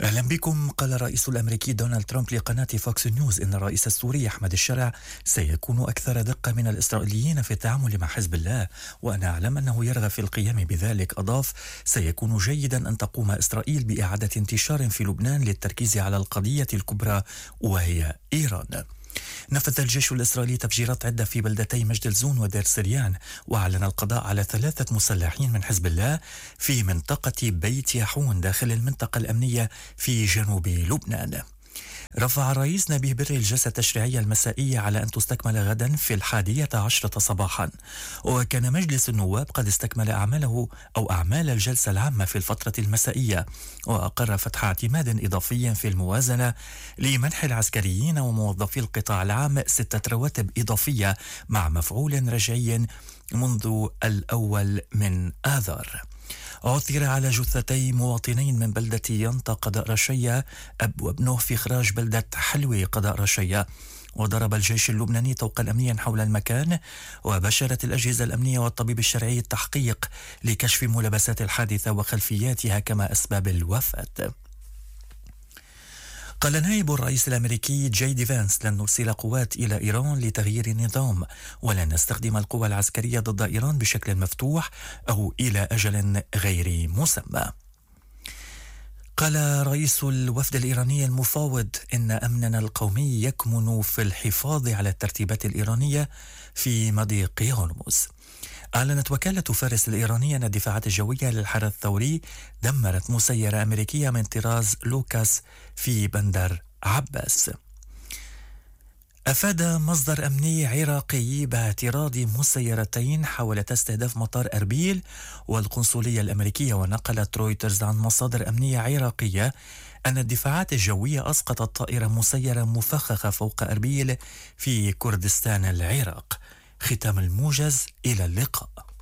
أهلا بكم. قال الرئيس الأمريكي دونالد ترامب لقناة فوكس نيوز إن الرئيس السوري أحمد الشرع سيكون أكثر دقة من الإسرائيليين في التعامل مع حزب الله، وأنا أعلم أنه يرغب في القيام بذلك. أضاف: سيكون جيدا أن تقوم إسرائيل بإعادة انتشار في لبنان للتركيز على القضية الكبرى وهي إيران. نفذ الجيش الإسرائيلي تفجيرات عدة في بلدتي مجد الزون ودير سريان، وأعلن القضاء على 3 مسلحين من حزب الله في منطقة بيت ياحون داخل المنطقة الأمنية في جنوب لبنان. رفع الرئيس نبيه بري الجلسة التشريعية المسائية على أن تستكمل غدا في 11 صباحا، وكان مجلس النواب قد استكمل أعمال الجلسة العامة في الفترة المسائية، وأقر فتح اعتماد إضافي في الموازنة لمنح العسكريين وموظفي القطاع العام 6 رواتب إضافية مع مفعول رجعي منذ 1 من آذار. عثر على جثتي مواطنين من بلدة ينطا قضاء رشية، أب وابنه، في إخراج بلدة حلوي قضاء رشية. وضرب الجيش اللبناني طوقا أمنيا حول المكان، وبشرت الأجهزة الأمنية والطبيب الشرعي التحقيق لكشف ملابسات الحادثة وخلفياتها كما أسباب الوفاة. قال نائب الرئيس الأمريكي جي دي فانس: لن نرسل قوات إلى إيران لتغيير النظام، ولن نستخدم القوى العسكرية ضد إيران بشكل مفتوح أو إلى أجل غير مسمى. قال رئيس الوفد الإيراني المفاوض إن أمننا القومي يكمن في الحفاظ على الترتيبات الإيرانية في مضيق هرمز. أعلنت وكالة فارس الإيرانية أن الدفاعات الجوية للحرس الثوري دمرت مسيرة أمريكية من طراز لوكاس في بندر عباس. أفاد مصدر أمني عراقي باعتراض مسيرتين حاولتا استهداف مطار أربيل والقنصلية الأمريكية. ونقلت رويترز عن مصادر أمنية عراقية أن الدفاعات الجوية أسقطت طائرة مسيرة مفخخة فوق أربيل في كردستان العراق. ختام الموجز، إلى اللقاء.